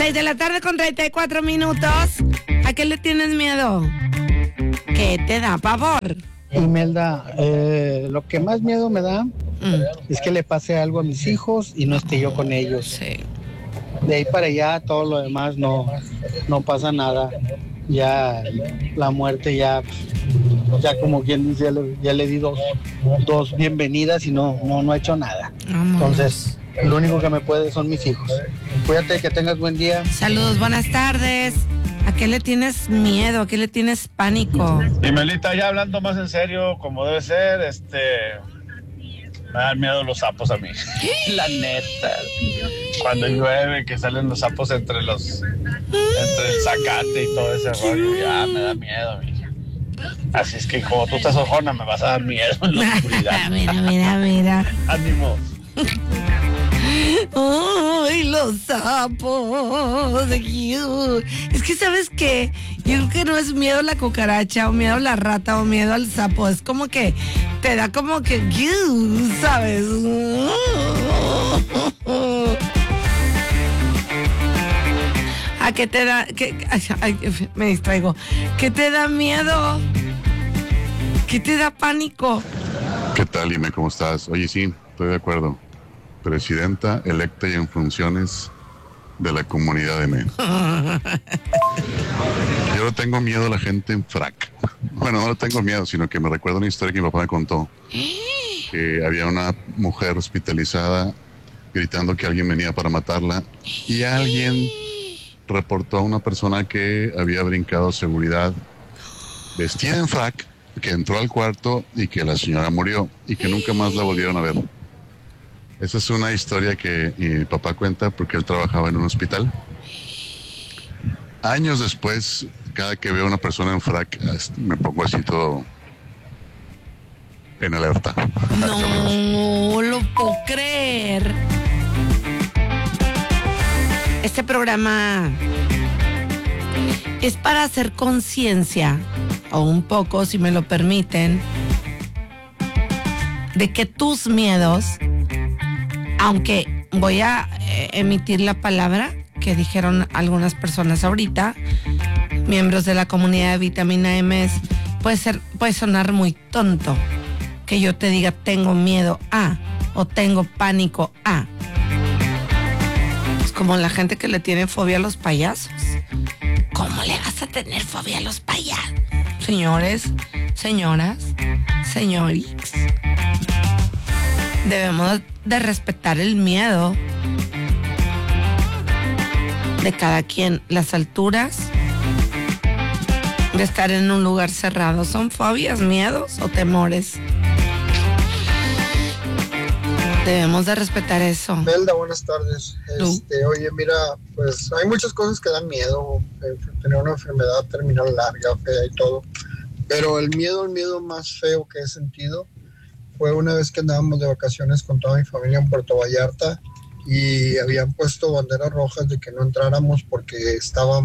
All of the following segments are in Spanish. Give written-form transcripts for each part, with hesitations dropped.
6:34 ¿A qué le tienes miedo? ¿Qué te da pavor? Imelda, lo que más miedo me da es que le pase algo a mis hijos y no esté yo con ellos. Sí. De ahí para allá, todo lo demás no pasa nada. Ya la muerte ya como quien dice, ya le di dos bienvenidas y no ha hecho nada. Entonces, lo único que me puede son mis hijos. Cuídate, que tengas buen día. Saludos, buenas tardes. ¿A qué le tienes miedo? ¿A qué le tienes pánico? Y Melita, ya hablando más en serio, como debe ser, me dan miedo los sapos a mí. La neta. Cuando llueve, que salen los sapos entre el zacate y todo ese rollo, ya me da miedo, mija. Así es que como tú estás ojona, me vas a dar miedo en la oscuridad. Mira. Ánimo. ¡Ay, los sapos! Es que, ¿sabes qué? Yo creo que no es miedo a la cucaracha, o miedo a la rata, o miedo al sapo. Es como que te da como que, ¿sabes? ¿A qué te da? Me distraigo. ¿Qué te da miedo? ¿Qué te da pánico? ¿Qué tal, Ime? ¿Cómo estás? Oye, sí, estoy de acuerdo. Presidenta electa y en funciones de la comunidad de Men. Yo no tengo miedo a la gente en frac. Bueno, no le tengo miedo, sino que me recuerdo una historia que mi papá me contó. Que había una mujer hospitalizada gritando que alguien venía para matarla y alguien reportó a una persona que había brincado seguridad vestida en frac, que entró al cuarto y que la señora murió y que nunca más la volvieron a ver. Esa es una historia que mi papá cuenta porque él trabajaba en un hospital. Años después, cada que veo a una persona en frac, me pongo así todo en alerta. No lo puedo creer. Este programa es para hacer conciencia, o un poco, si me lo permiten, de que tus miedos, aunque voy a emitir la palabra que dijeron algunas personas ahorita, miembros de la comunidad de Vitamina M, puede sonar muy tonto que yo te diga tengo miedo a o tengo pánico a. Es como la gente que le tiene fobia a los payasos. ¿Cómo le vas a tener fobia a los payasos? Señores, señoras, señorix, debemos de respetar el miedo de cada quien. Las alturas, de estar en un lugar cerrado, ¿son fobias, miedos o temores? Debemos de respetar eso. Melda, buenas tardes. Oye, mira, pues hay muchas cosas que dan miedo, tener una enfermedad terminal larga, fea y todo, pero el miedo más feo que he sentido fue una vez que andábamos de vacaciones con toda mi familia en Puerto Vallarta y habían puesto banderas rojas de que no entráramos porque estaba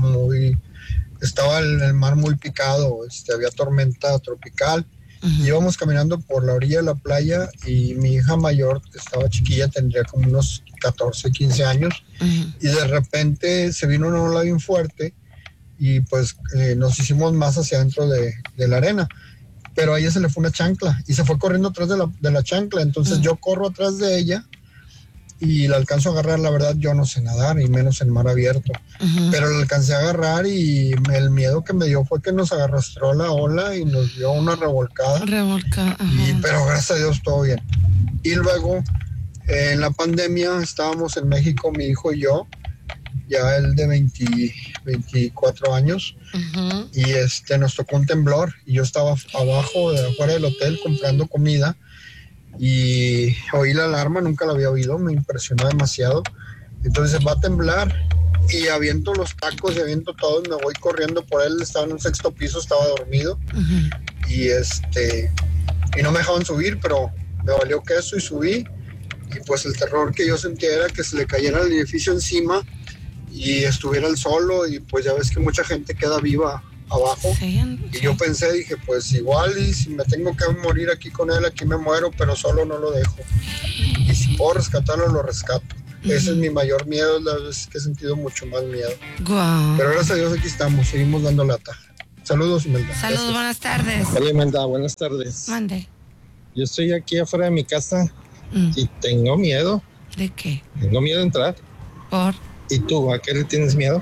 el mar muy picado, había tormenta tropical. Y íbamos caminando por la orilla de la playa y mi hija mayor, que estaba chiquilla, tendría como unos 14, 15 años, y de repente se vino una ola bien fuerte y pues nos hicimos más hacia adentro de la arena. Pero a ella se le fue una chancla y se fue corriendo atrás de la chancla. Entonces yo corro atrás de ella y la alcanzo a agarrar. La verdad, yo no sé nadar, y menos en mar abierto. Pero la alcancé a agarrar y el miedo que me dio fue que nos arrastró la ola y nos dio una revolcada. Pero gracias a Dios todo bien. Y luego, en la pandemia, estábamos en México, mi hijo y yo, ya él de 24 años, y nos tocó un temblor y yo estaba afuera del hotel comprando comida y oí la alarma, nunca la había oído, me impresionó demasiado. Entonces va a temblar y aviento los tacos y aviento todo y me voy corriendo por él. Estaba en un 6º piso, estaba dormido y no me dejaban subir, pero me valió queso y subí. Y pues el terror que yo sentía era que se le cayera el edificio encima y estuviera él solo, y pues ya ves que mucha gente queda viva abajo. Y yo dije, pues igual, y si me tengo que morir aquí con él, aquí me muero, pero solo no lo dejo. Y si puedo rescatarlo, lo rescato. Ese es mi mayor miedo, las veces que he sentido mucho más miedo. Guau. Pero gracias a Dios aquí estamos, seguimos dando lata. Saludos, Imelda. Saludos, Gracias. buenas tardes. Hola, Imelda, buenas tardes. Mande. Yo estoy aquí afuera de mi casa y tengo miedo. ¿De qué? Tengo miedo de entrar. ¿Por? ¿Y tú, a qué le tienes miedo?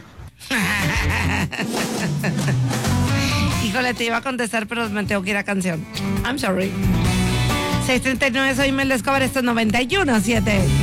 Híjole, te iba a contestar, pero me tengo que ir a canción. I'm sorry. 6:39, soy Imelda Escobar, esto es 91.7.